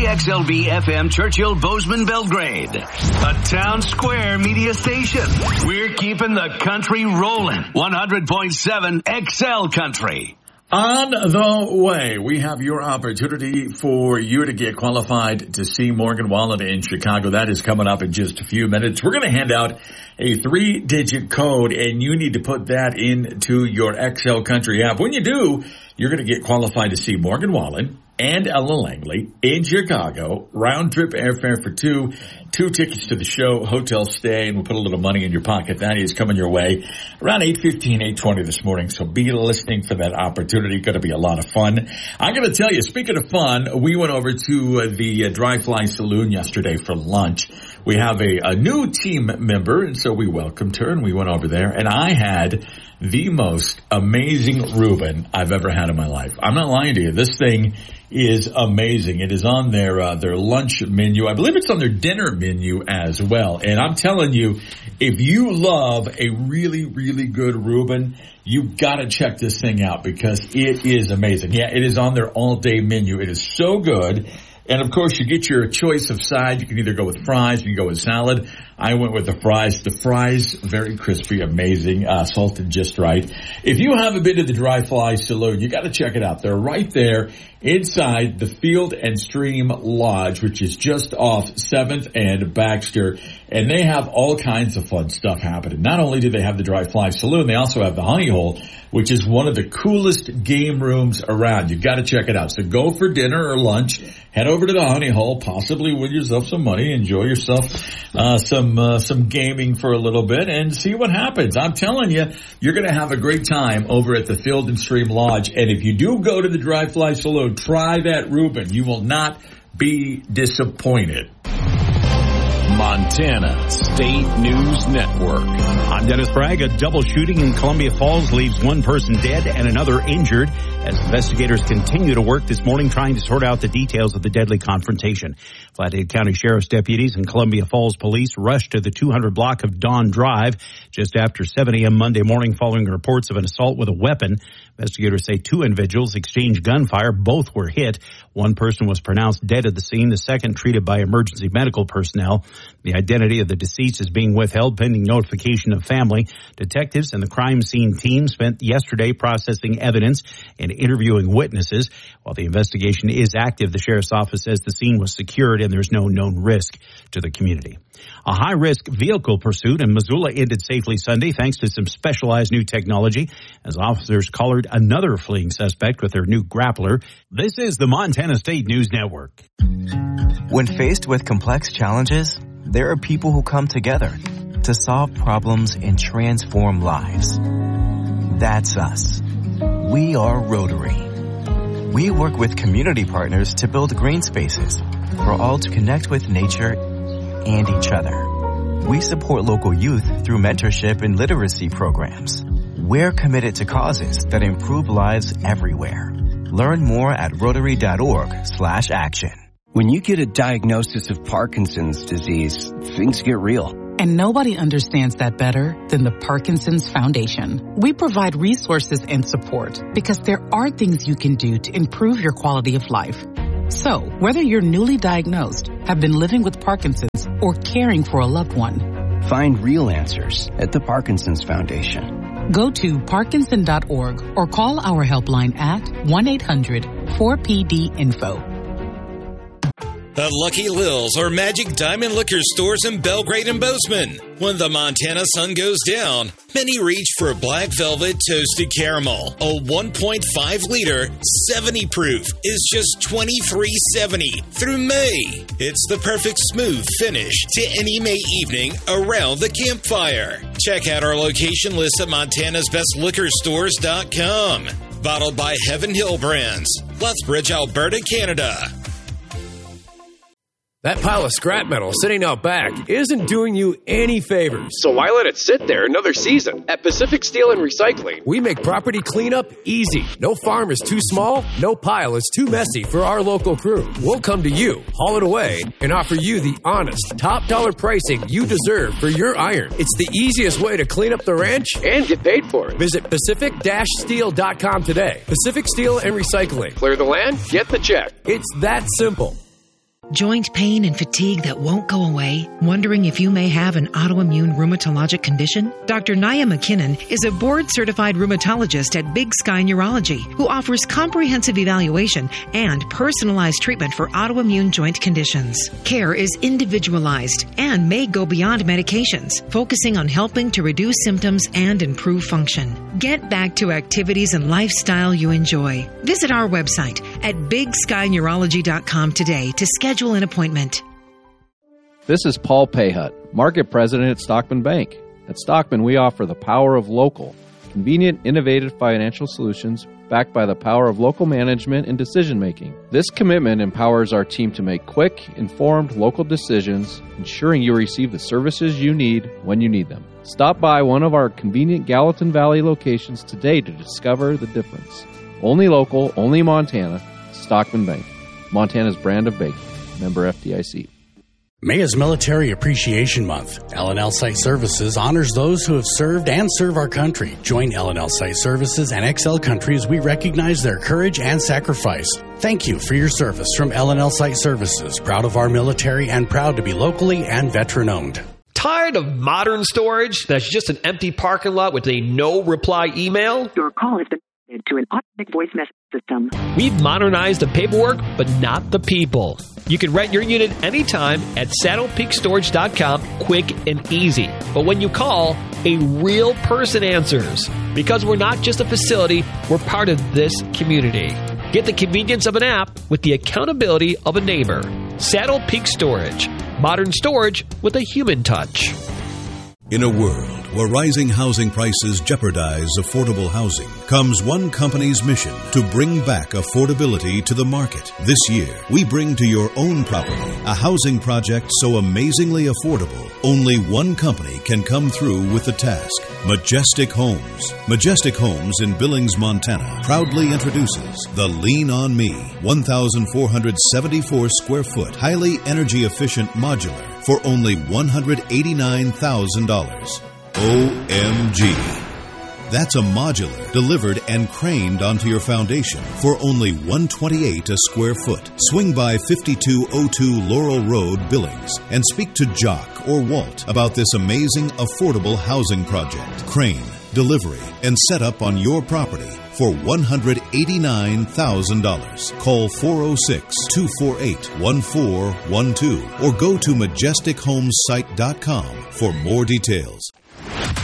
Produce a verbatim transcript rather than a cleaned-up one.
K X L B F M Churchill Bozeman Belgrade, a town square media station. We're keeping the country rolling. one hundred point seven X L Country. On the way, we have your opportunity for you to get qualified to see Morgan Wallen in Chicago. That is coming up in just a few minutes. We're going to hand out a three-digit code, and you need to put that into your X L Country app. When you do, you're going to get qualified to see Morgan Wallen and Ellen Langley in Chicago. Round-trip airfare for two. Two tickets to the show, hotel stay, and we'll put a little money in your pocket. That is coming your way around eight fifteen, eight twenty this morning. So be listening for that opportunity. Going to be a lot of fun. I'm going to tell you, speaking of fun, we went over to uh, the uh, Dry Fly Saloon yesterday for lunch. We have a, a new team member, and so we welcomed her, and we went over there, and I had the most amazing Reuben I've ever had in my life. I'm not lying to you. This thing is amazing. It is on their uh, their lunch menu. I believe it's on their dinner menu as well. And I'm telling you, if you love a really, really good Reuben, you've got to check this thing out because it is amazing. Yeah, it is on their all-day menu. It is so good. And, of course, you get your choice of side. You can either go with fries, you can go with salad. I went with the fries. The fries, very crispy, amazing, uh, salted just right. If you haven't been to the Dry Fly Saloon, you got to check it out. They're right there inside the Field and Stream Lodge, which is just off seventh and Baxter. And they have all kinds of fun stuff happening. Not only do they have the Dry Fly Saloon, they also have the Honey Hole, which is one of the coolest game rooms around. You've got to check it out. So go for dinner or lunch. Head over to the Honey Hole, possibly win yourself some money, enjoy yourself uh, some uh, some gaming for a little bit, and see what happens. I'm telling you, you're going to have a great time over at the Field and Stream Lodge. And if you do go to the Dry Fly Saloon, try that Reuben. You will not be disappointed. Montana State News Network. I'm Dennis Bragg. A double shooting in Columbia Falls leaves one person dead and another injured as investigators continue to work this morning trying to sort out the details of the deadly confrontation. Flathead County Sheriff's deputies and Columbia Falls police rushed to the two hundred block of Dawn Drive just after seven a.m. Monday morning following reports of an assault with a weapon. Investigators say two individuals exchanged gunfire. Both were hit. One person was pronounced dead at the scene. The second treated by emergency medical personnel. The identity of the deceased is being withheld pending notification of family. Detectives and the crime scene team spent yesterday processing evidence and interviewing witnesses. While the investigation is active, the sheriff's office says the scene was secured and there's no known risk to the community. A high-risk vehicle pursuit in Missoula ended safely Sunday thanks to some specialized new technology as officers collared another fleeing suspect with their new grappler. This is the Montana State News Network. When faced with complex challenges, there are people who come together to solve problems and transform lives. That's us. We are Rotary. We work with community partners to build green spaces for all to connect with nature and each other. We support local youth through mentorship and literacy programs. We're committed to causes that improve lives everywhere. Learn more at rotary.org slash action. When you get a diagnosis of Parkinson's disease, things get real. And nobody understands that better than the Parkinson's Foundation. We provide resources and support because there are things you can do to improve your quality of life. So, whether you're newly diagnosed, have been living with Parkinson's, or caring for a loved one, find real answers at the Parkinson's Foundation. Go to parkinson dot org or call our helpline at one eight hundred four P D info. The Lucky Lils are Magic Diamond liquor stores in Belgrade and Bozeman. When the Montana sun goes down, many reach for Black Velvet Toasted Caramel. A one point five liter, seventy proof is just twenty-three seventy through May. It's the perfect smooth finish to any May evening around the campfire. Check out our location list at montanas best liquor stores dot com. Bottled by Heaven Hill Brands, Lethbridge, Alberta, Canada. That pile of scrap metal sitting out back isn't doing you any favors. So why let it sit there another season? At Pacific Steel and Recycling, we make property cleanup easy. No farm is too small, no pile is too messy for our local crew. We'll come to you, haul it away, and offer you the honest, top dollar pricing you deserve for your iron. It's the easiest way to clean up the ranch and get paid for it. Visit pacific steel dot com today. Pacific Steel and Recycling. Clear the land, get the check. It's that simple. Joint pain and fatigue that won't go away? Wondering if you may have an autoimmune rheumatologic condition? Doctor Nia McKinnon is a board-certified rheumatologist at Big Sky Neurology who offers comprehensive evaluation and personalized treatment for autoimmune joint conditions. Care is individualized and may go beyond medications, focusing on helping to reduce symptoms and improve function. Get back to activities and lifestyle you enjoy. Visit our website at big sky neurology dot com today to schedule an appointment. This is Paul Payhut, Market President at Stockman Bank. At Stockman, we offer the power of local, convenient, innovative financial solutions backed by the power of local management and decision-making. This commitment empowers our team to make quick, informed local decisions, ensuring you receive the services you need when you need them. Stop by one of our convenient Gallatin Valley locations today to discover the difference. Only local, only Montana, Stockman Bank, Montana's brand of banking. Member F D I C. May is Military Appreciation Month. L and L Site Services honors those who have served and serve our country. Join L and L Site Services and X L Country as we recognize their courage and sacrifice. Thank you for your service from L and L Site Services. Proud of our military and proud to be locally and veteran-owned. Tired of modern storage that's just an empty parking lot with a no-reply email? Your call has been to an automatic voice message system. We've modernized the paperwork, but not the people. You can rent your unit anytime at saddle peak storage dot com, quick and easy. But when you call, a real person answers. Because we're not just a facility, we're part of this community. Get the convenience of an app with the accountability of a neighbor. Saddle Peak Storage. Modern storage with a human touch. In a world where rising housing prices jeopardize affordable housing, comes one company's mission to bring back affordability to the market. This year, we bring to your own property a housing project so amazingly affordable, only one company can come through with the task. Majestic Homes. Majestic Homes in Billings, Montana, proudly introduces the Lean On Me one thousand four hundred seventy-four square foot, highly energy efficient modular for only one hundred eighty-nine thousand dollars. O M G. That's a modular delivered and craned onto your foundation for only one hundred twenty-eight dollars a square foot. Swing by fifty-two oh two Laurel Road, Billings, and speak to Jock or Walt about this amazing affordable housing project. Crane, delivery, and setup on your property for one hundred eighty-nine thousand dollars. Call four oh six, two four eight, one four one two or go to majestic homes site dot com for more details.